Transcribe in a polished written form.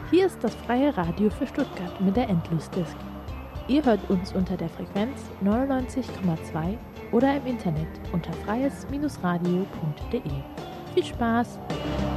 Hier ist das freie Radio für Stuttgart mit der Endlosdisk. Ihr hört uns unter der Frequenz 99,2 oder im Internet unter freies-radio.de. Viel Spaß!